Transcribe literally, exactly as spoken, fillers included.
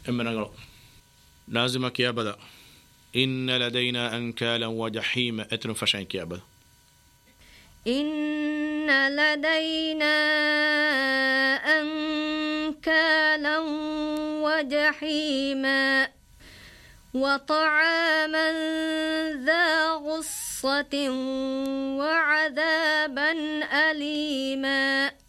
إمنا لازمك يا بدا إن لدينا أنكالا وجحيم أتن فشانك يا بدا إن لدينا أنكالا وجحيما وطعاما ذا غصة وعذابا أليما